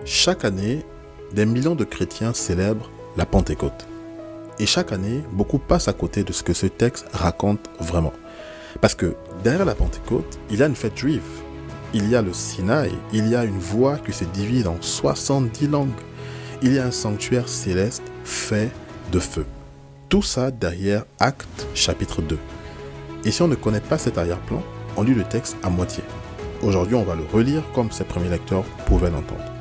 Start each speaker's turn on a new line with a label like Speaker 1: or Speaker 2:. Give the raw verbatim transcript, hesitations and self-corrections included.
Speaker 1: Chaque année, des millions de chrétiens célèbrent la Pentecôte. Et chaque année, beaucoup passent à côté de ce que ce texte raconte vraiment. Parce que derrière la Pentecôte, il y a une fête juive. Il y a le Sinaï, il y a une voix qui se divise en soixante-dix langues. Il y a un sanctuaire céleste fait de feu. Tout ça derrière Actes chapitre deux. Et si on ne connaît pas cet arrière-plan, on lit le texte à moitié. Aujourd'hui, on va le relire comme ses premiers lecteurs pouvaient l'entendre.